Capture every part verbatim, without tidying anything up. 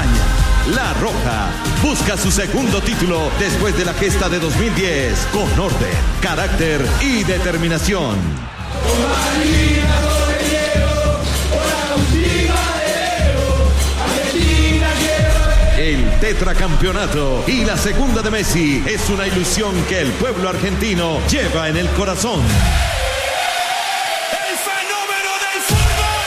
España. La Roja busca su segundo título después de la gesta de dos mil diez con orden, carácter y determinación. El tetracampeonato y la segunda de Messi es una ilusión que el pueblo argentino lleva en el corazón. ¡El fenómeno del fútbol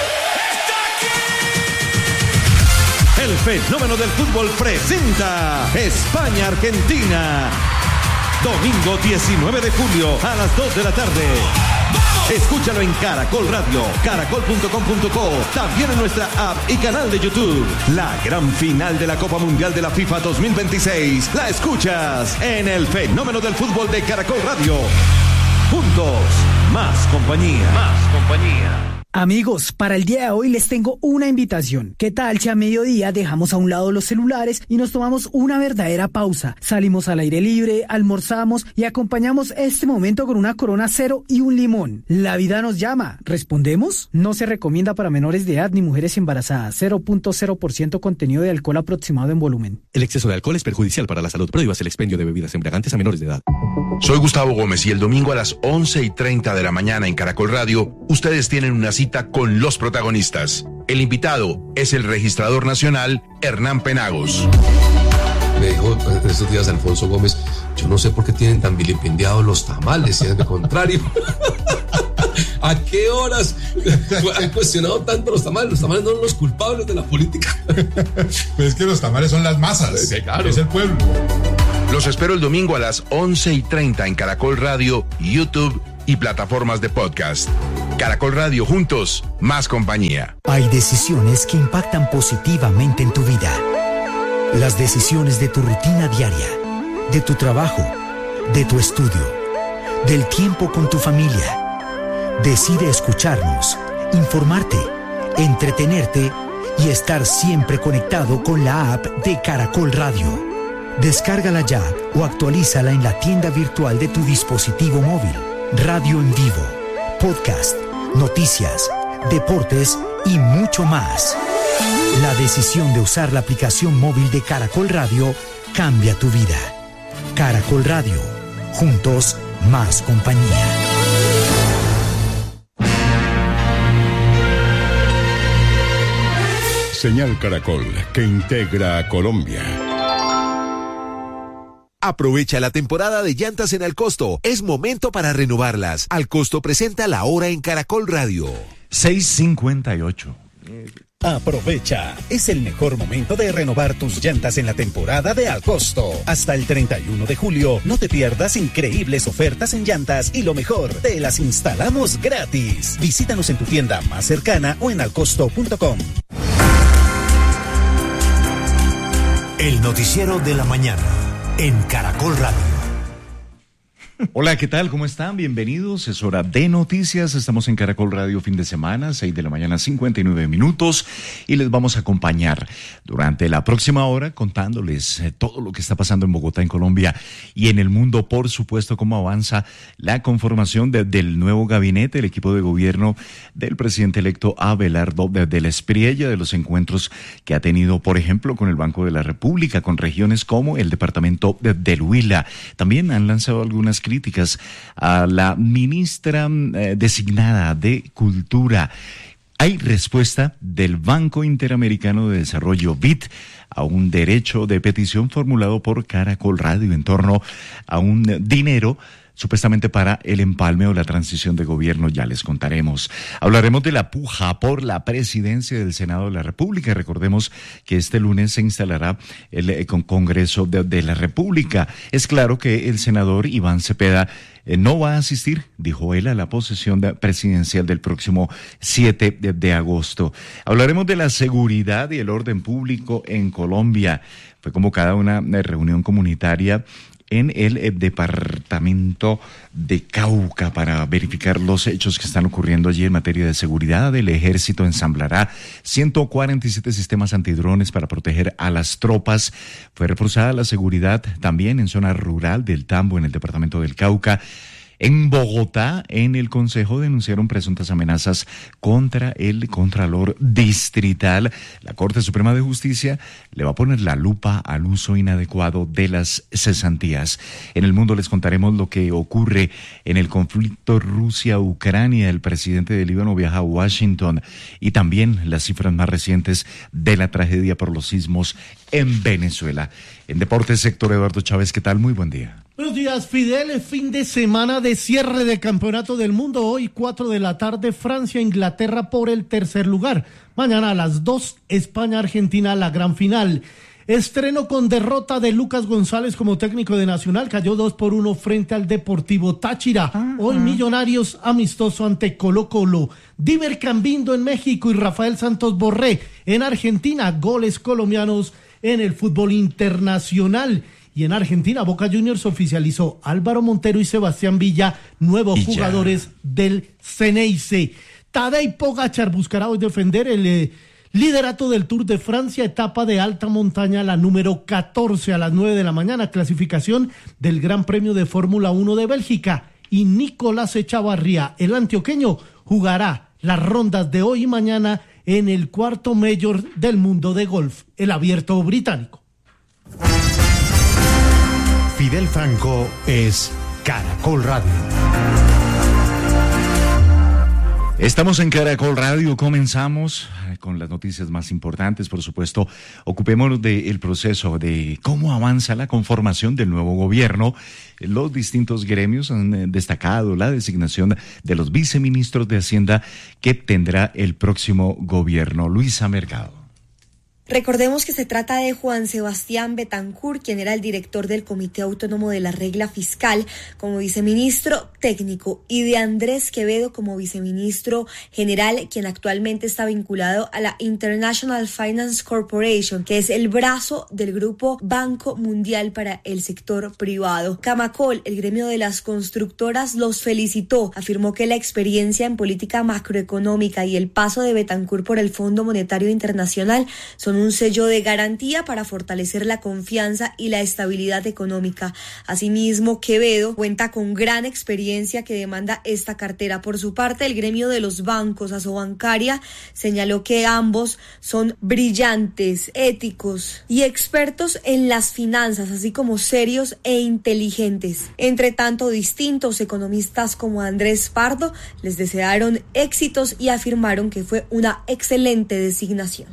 está aquí! El fenómeno del fútbol presenta España-Argentina. Domingo diecinueve de julio a las dos de la tarde. Escúchalo en Caracol Radio, caracol punto com punto co, también en nuestra app y canal de YouTube. La gran final de la Copa Mundial de la FIFA dos mil veintiséis la escuchas en el fenómeno del fútbol de Caracol Radio. Juntos, más compañía. Más compañía. Amigos, para el día de hoy les tengo una invitación. ¿Qué tal si a mediodía dejamos a un lado los celulares y nos tomamos una verdadera pausa? Salimos al aire libre, almorzamos y acompañamos este momento con una Corona Cero y un limón. La vida nos llama. ¿Respondemos? No se recomienda para menores de edad ni mujeres embarazadas. cero punto cero por ciento contenido de alcohol aproximado en volumen. El exceso de alcohol es perjudicial para la salud. Prohíbas el expendio de bebidas embriagantes a menores de edad. Soy Gustavo Gómez y el domingo a las once y treinta de la mañana en Caracol Radio, ustedes tienen una cita con los protagonistas. El invitado es el registrador nacional Hernán Penagos. Me dijo en estos días Alfonso Gómez, yo no sé por qué tienen tan vilipendiados los tamales, si es de contrario. ¿A qué horas han cuestionado tanto los tamales? Los tamales no son los culpables de la política. Pues es que los tamales son las masas, sí, claro. Es el pueblo. Los espero el domingo a las once y treinta en Caracol Radio, YouTube y plataformas de podcast. Caracol Radio, juntos, más compañía. Hay decisiones que impactan positivamente en tu vida. Las decisiones de tu rutina diaria, de tu trabajo, de tu estudio, del tiempo con tu familia. Decide escucharnos, informarte, entretenerte y estar siempre conectado con la app de Caracol Radio. Descárgala ya o actualízala en la tienda virtual de tu dispositivo móvil. Radio en vivo, podcast, noticias, deportes y mucho más. La decisión de usar la aplicación móvil de Caracol Radio cambia tu vida. Caracol Radio, juntos, más compañía. Señal Caracol, que integra a Colombia. Aprovecha la temporada de llantas en Alcosto. Es momento para renovarlas. Alcosto presenta La Hora en Caracol Radio. seis cincuenta y ocho. Aprovecha, es el mejor momento de renovar tus llantas en la temporada de Alcosto. Hasta el treinta y uno de julio, no te pierdas increíbles ofertas en llantas y lo mejor, te las instalamos gratis. Visítanos en tu tienda más cercana o en alcosto punto com. El noticiero de la mañana en Caracol Radio. Hola, ¿qué tal? ¿Cómo están? Bienvenidos. Es hora de noticias. Estamos en Caracol Radio fin de semana, seis de la mañana, cincuenta y nueve minutos, y les vamos a acompañar durante la próxima hora contándoles eh, todo lo que está pasando en Bogotá, en Colombia y en el mundo, por supuesto, cómo avanza la conformación de, del nuevo gabinete, el equipo de gobierno del presidente electo Abelardo de, de la Espriella, de los encuentros que ha tenido, por ejemplo, con el Banco de la República, con regiones como el departamento de, del Huila. También han lanzado algunas críticas a la ministra eh, designada de Cultura. Hay respuesta del Banco Interamericano de Desarrollo, B I D, a un derecho de petición formulado por Caracol Radio en torno a un dinero supuestamente para el empalme o la transición de gobierno. Ya les contaremos. Hablaremos de la puja por la presidencia del Senado de la República. Recordemos que este lunes se instalará el, el Congreso de, de la República. Es claro que el senador Iván Cepeda eh, no va a asistir, dijo él, a la posesión de, presidencial del próximo siete de, de agosto. Hablaremos de la seguridad y el orden público en Colombia. Fue convocada una, una reunión comunitaria en el, el departamento de Cauca para verificar los hechos que están ocurriendo allí en materia de seguridad. El ejército ensamblará ciento cuarenta y siete sistemas antidrones para proteger a las tropas. Fue reforzada la seguridad también en zona rural del Tambo, en el departamento del Cauca. En Bogotá, en el Consejo denunciaron presuntas amenazas contra el Contralor Distrital. La Corte Suprema de Justicia le va a poner la lupa al uso inadecuado de las cesantías. En el mundo les contaremos lo que ocurre en el conflicto Rusia-Ucrania. El presidente del Líbano viaja a Washington y también las cifras más recientes de la tragedia por los sismos en Venezuela. En Deportes, Héctor Eduardo Chávez, ¿qué tal? Muy buen día. Buenos días, Fidel. Fin de semana de cierre de Campeonato del Mundo. Hoy, cuatro de la tarde, Francia, Inglaterra por el tercer lugar. Mañana a las dos, España, Argentina, la gran final. Estreno con derrota de Lucas González como técnico de Nacional. Cayó dos por uno frente al Deportivo Táchira. Ah, Hoy, ah. Millonarios amistoso ante Colo Colo. Diver Cambindo en México y Rafael Santos Borré en Argentina. Goles colombianos en el fútbol internacional. Y en Argentina, Boca Juniors oficializó Álvaro Montero y Sebastián Villa, nuevos y jugadores ya. del Ceneice. Tadej Pogačar buscará hoy defender el eh, liderato del Tour de Francia, etapa de alta montaña, la número catorce a las nueve de la mañana, clasificación del Gran Premio de Fórmula uno de Bélgica. Y Nicolás Echavarría, el antioqueño, jugará las rondas de hoy y mañana en el cuarto Major del mundo de golf, el Abierto Británico. Fidel Franco es Caracol Radio. Estamos en Caracol Radio, comenzamos con las noticias más importantes, por supuesto. Ocupémonos del proceso de cómo avanza la conformación del nuevo gobierno. Los distintos gremios han destacado la designación de los viceministros de Hacienda que tendrá el próximo gobierno. Luisa Mercado. Recordemos que se trata de Juan Sebastián Betancourt, quien era el director del Comité Autónomo de la Regla Fiscal como viceministro técnico, y de Andrés Quevedo como viceministro general, quien actualmente está vinculado a la International Finance Corporation, que es el brazo del Grupo Banco Mundial para el sector privado. Camacol, el gremio de las constructoras, los felicitó. Afirmó que la experiencia en política macroeconómica y el paso de Betancourt por el Fondo Monetario Internacional son un sello de garantía para fortalecer la confianza y la estabilidad económica. Asimismo, Quevedo cuenta con gran experiencia que demanda esta cartera. Por su parte, el gremio de los bancos, Asobancaria, señaló que ambos son brillantes, éticos y expertos en las finanzas, así como serios e inteligentes. Entre tanto, distintos economistas como Andrés Pardo les desearon éxitos y afirmaron que fue una excelente designación.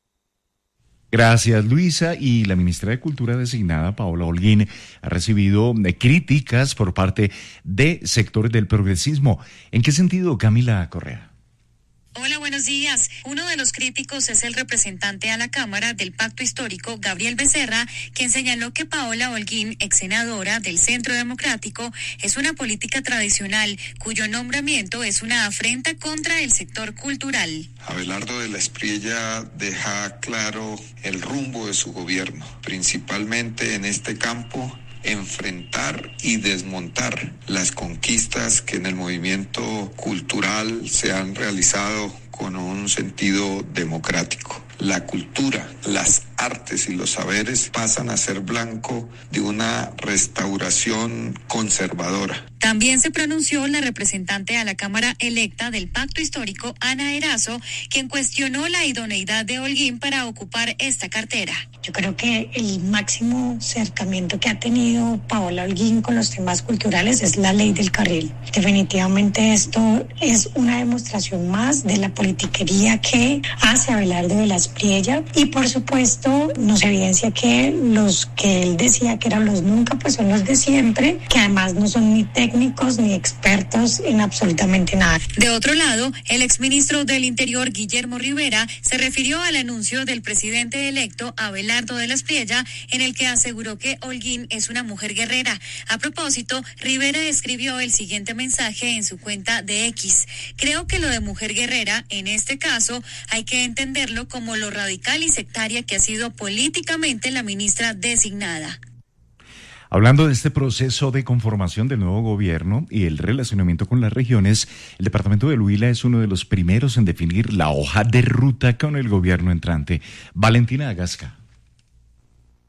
Gracias, Luisa. Y la ministra de Cultura designada, Paola Holguín, ha recibido críticas por parte de sectores del progresismo. ¿En qué sentido, Camila Correa? Hola, buenos días. Uno de los críticos es el representante a la Cámara del Pacto Histórico, Gabriel Becerra, quien señaló que Paola Holguín, ex senadora del Centro Democrático, es una política tradicional cuyo nombramiento es una afrenta contra el sector cultural. Abelardo de la Espriella deja claro el rumbo de su gobierno, principalmente en este campo: enfrentar y desmontar las conquistas que en el movimiento cultural se han realizado con un sentido democrático. La cultura, las artes y los saberes pasan a ser blanco de una restauración conservadora. También se pronunció la representante a la Cámara electa del Pacto Histórico, Ana Erazo, quien cuestionó la idoneidad de Holguín para ocupar esta cartera. Yo creo que el máximo acercamiento que ha tenido Paola Holguín con los temas culturales es la ley del carril. Definitivamente esto es una demostración más de la politiquería que hace Abelardo de la Espriella, y por supuesto nos evidencia que los que él decía que eran los nunca, pues son los de siempre, que además no son ni técnicos ni expertos en absolutamente nada. De otro lado, el exministro del Interior, Guillermo Rivera, se refirió al anuncio del presidente electo Abelardo de la Espriella, en el que aseguró que Holguín es una mujer guerrera. A propósito, Rivera escribió el siguiente mensaje en su cuenta de X: creo que lo de mujer guerrera, en este caso, hay que entenderlo como lo radical y sectaria que ha sido políticamente la ministra designada. Hablando de este proceso de conformación del nuevo gobierno y el relacionamiento con las regiones, el departamento del Huila es uno de los primeros en definir la hoja de ruta con el gobierno entrante. Valentina Agasca.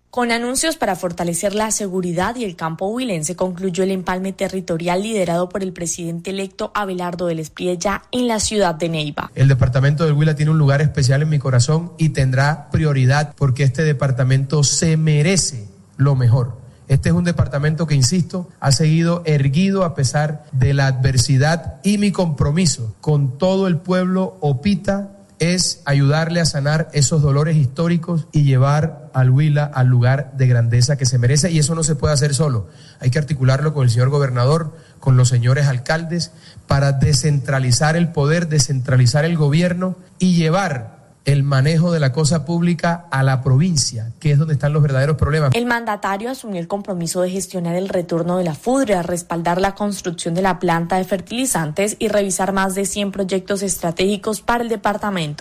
Con anuncios para fortalecer la seguridad y el campo huilense, concluyó el empalme territorial liderado por el presidente electo Abelardo del Espriella en la ciudad de Neiva. El departamento del Huila tiene un lugar especial en mi corazón y tendrá prioridad porque este departamento se merece lo mejor. Este es un departamento que, insisto, ha seguido erguido a pesar de la adversidad, y mi compromiso con todo el pueblo opita es ayudarle a sanar esos dolores históricos y llevar al Huila al lugar de grandeza que se merece, y eso no se puede hacer solo. Hay que articularlo con el señor gobernador, con los señores alcaldes, para descentralizar el poder, descentralizar el gobierno y llevar el manejo de la cosa pública a la provincia, que es donde están los verdaderos problemas. El mandatario asumió el compromiso de gestionar el retorno de la FUDRE, respaldar la construcción de la planta de fertilizantes y revisar más de cien proyectos estratégicos para el departamento.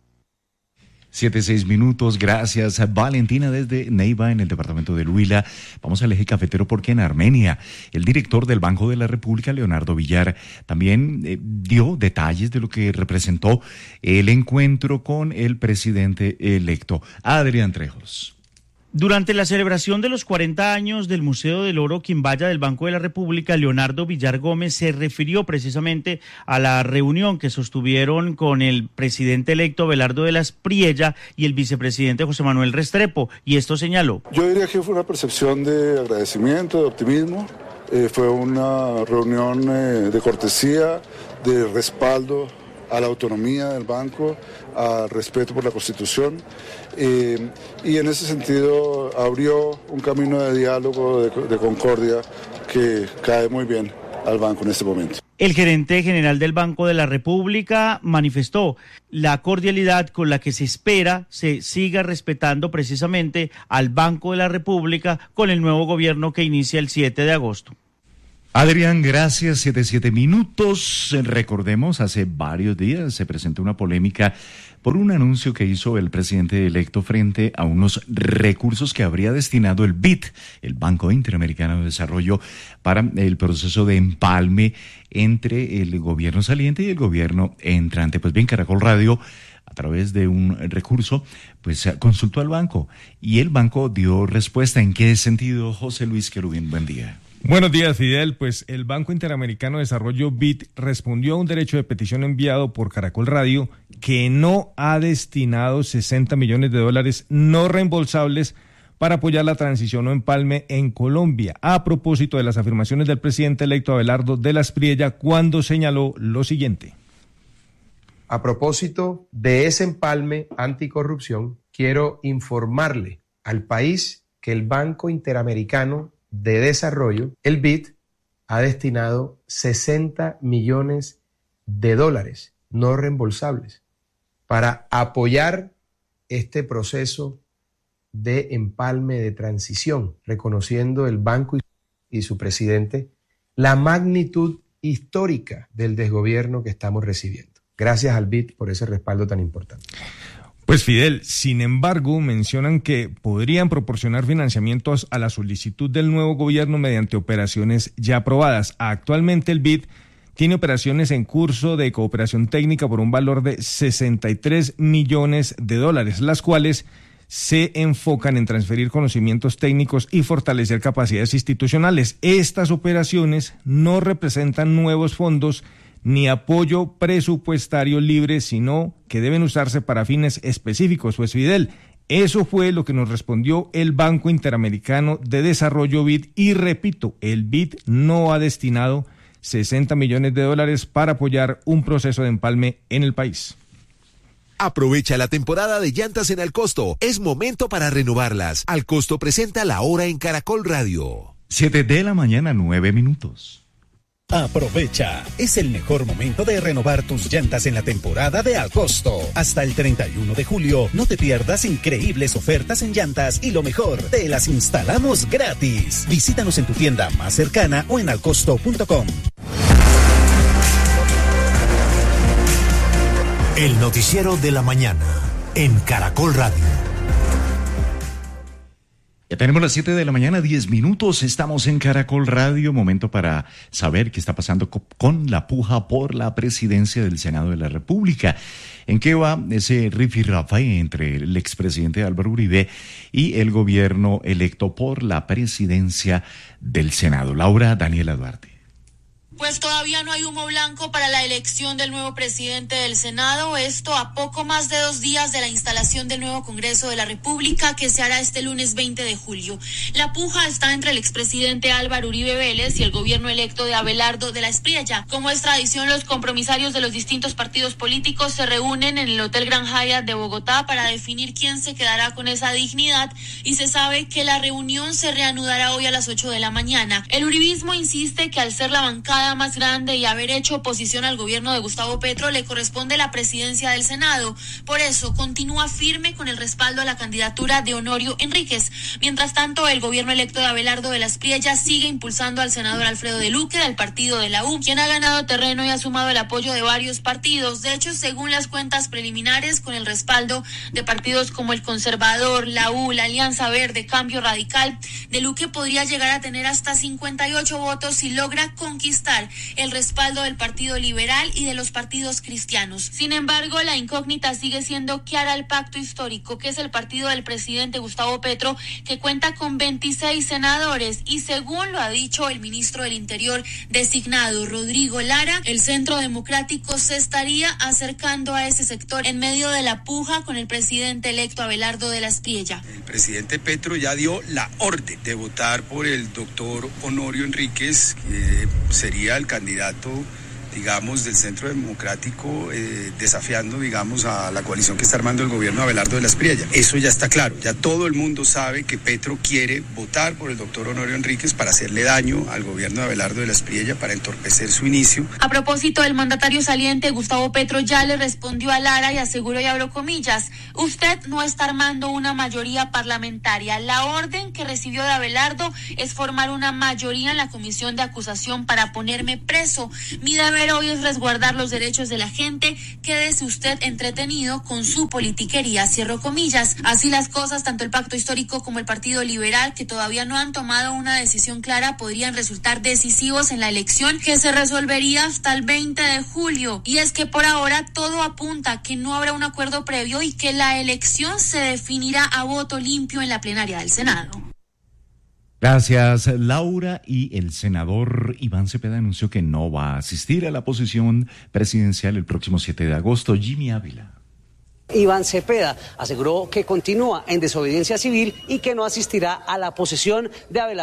Siete, seis minutos, gracias a Valentina desde Neiva en el departamento del Huila. Vamos al eje cafetero porque en Armenia el director del Banco de la República, Leonardo Villar, también eh, dio detalles de lo que representó el encuentro con el presidente electo, Adrián Trejos. Durante la celebración de los cuarenta años del Museo del Oro Quimbaya del Banco de la República, Leonardo Villar Gómez se refirió precisamente a la reunión que sostuvieron con el presidente electo Abelardo de la Espriella y el vicepresidente José Manuel Restrepo, y esto señaló. Yo diría que fue una percepción de agradecimiento, de optimismo, eh, fue una reunión eh, de cortesía, de respaldo a la autonomía del banco, al respeto por la Constitución, eh, y en ese sentido abrió un camino de diálogo, de, de concordia, que cae muy bien al banco en este momento. El gerente general del Banco de la República manifestó la cordialidad con la que se espera se siga respetando precisamente al Banco de la República con el nuevo gobierno que inicia el siete de agosto. Adrián, gracias. Siete, siete minutos. Recordemos, hace varios días se presentó una polémica por un anuncio que hizo el presidente electo frente a unos recursos que habría destinado el B I D, el Banco Interamericano de Desarrollo, para el proceso de empalme entre el gobierno saliente y el gobierno entrante. Pues bien, Caracol Radio, a través de un recurso, pues consultó al banco y el banco dio respuesta. ¿En qué sentido, José Luis Querubín? Buen día. Buenos días, Fidel. Pues el Banco Interamericano de Desarrollo B I D respondió a un derecho de petición enviado por Caracol Radio que no ha destinado sesenta millones de dólares no reembolsables para apoyar la transición o empalme en Colombia, a propósito de las afirmaciones del presidente electo Abelardo de la Espriella cuando señaló lo siguiente. A propósito de ese empalme anticorrupción, quiero informarle al país que el Banco Interamericano de Desarrollo, el B I D, ha destinado sesenta millones de dólares no reembolsables para apoyar este proceso de empalme de transición, reconociendo el banco y su presidente la magnitud histórica del desgobierno que estamos recibiendo. Gracias al B I D por ese respaldo tan importante. Pues Fidel, sin embargo, mencionan que podrían proporcionar financiamientos a la solicitud del nuevo gobierno mediante operaciones ya aprobadas. Actualmente el B I D tiene operaciones en curso de cooperación técnica por un valor de sesenta y tres millones de dólares, las cuales se enfocan en transferir conocimientos técnicos y fortalecer capacidades institucionales. Estas operaciones no representan nuevos fondos ni apoyo presupuestario libre, sino que deben usarse para fines específicos. Pues Fidel, eso fue lo que nos respondió el Banco Interamericano de Desarrollo B I D, y repito, el B I D no ha destinado sesenta millones de dólares para apoyar un proceso de empalme en el país. Aprovecha la temporada de llantas en Alcosto. Es momento para renovarlas. Alcosto presenta la hora en Caracol Radio. Siete de la mañana, nueve minutos. Aprovecha, es el mejor momento de renovar tus llantas en la temporada de Alcosto. Hasta el treinta y uno de julio, no te pierdas increíbles ofertas en llantas y lo mejor, te las instalamos gratis. Visítanos en tu tienda más cercana o en alcosto punto com. El noticiero de la mañana en Caracol Radio. Ya tenemos las siete de la mañana, diez minutos, estamos en Caracol Radio, momento para saber qué está pasando con la puja por la presidencia del Senado de la República. ¿En qué va ese rifirrafe entre el expresidente Álvaro Uribe y el gobierno electo por la presidencia del Senado? Laura Daniela Duarte. Pues todavía no hay humo blanco para la elección del nuevo presidente del Senado, esto a poco más de dos días de la instalación del nuevo Congreso de la República, que se hará este lunes veinte de julio. La puja está entre el expresidente Álvaro Uribe Vélez y el gobierno electo de Abelardo de la Espriella. Como es tradición, los compromisarios de los distintos partidos políticos se reúnen en el Hotel Gran Hyatt de Bogotá para definir quién se quedará con esa dignidad, y se sabe que la reunión se reanudará hoy a las ocho de la mañana. El uribismo insiste que al ser la bancada más grande y haber hecho oposición al gobierno de Gustavo Petro, le corresponde la presidencia del Senado. Por eso continúa firme con el respaldo a la candidatura de Honorio Enríquez. Mientras tanto, el gobierno electo de Abelardo de la Espriella sigue impulsando al senador Alfredo de Luque del partido de la U, quien ha ganado terreno y ha sumado el apoyo de varios partidos. De hecho, según las cuentas preliminares, con el respaldo de partidos como el Conservador, la U, la Alianza Verde, Cambio Radical, de Luque podría llegar a tener hasta cincuenta y ocho votos si logra conquistar el respaldo del Partido Liberal y de los partidos cristianos. Sin embargo, la incógnita sigue siendo qué hará el pacto histórico, que es el partido del presidente Gustavo Petro, que cuenta con veintiséis senadores, y según lo ha dicho el ministro del Interior designado, Rodrigo Lara, el Centro Democrático se estaría acercando a ese sector en medio de la puja con el presidente electo Abelardo de la Espriella. El presidente Petro ya dio la orden de votar por el doctor Honorio Enríquez, que sería el candidato, digamos, del Centro Democrático, eh, desafiando, digamos, a la coalición que está armando el gobierno de Abelardo de la Espriella. Eso ya está claro, ya todo el mundo sabe que Petro quiere votar por el doctor Honorio Enríquez para hacerle daño al gobierno de Abelardo de la Espriella, para entorpecer su inicio. A propósito, el mandatario saliente Gustavo Petro ya le respondió a Lara y aseguró, y abro comillas, usted no está armando una mayoría parlamentaria. La orden que recibió de Abelardo es formar una mayoría en la comisión de acusación para ponerme preso. Mi deber hoy es resguardar los derechos de la gente. Quédese usted entretenido con su politiquería, cierro comillas. Así las cosas, tanto el pacto histórico como el Partido Liberal, que todavía no han tomado una decisión clara, podrían resultar decisivos en la elección, que se resolvería hasta el veinte de julio. Y es que por ahora todo apunta a que no habrá un acuerdo previo y que la elección se definirá a voto limpio en la plenaria del Senado. Gracias, Laura. Y el senador Iván Cepeda anunció que no va a asistir a la posesión presidencial el próximo siete de agosto. Jimmy Ávila. Iván Cepeda aseguró que continúa en desobediencia civil y que no asistirá a la posesión de Abelardo.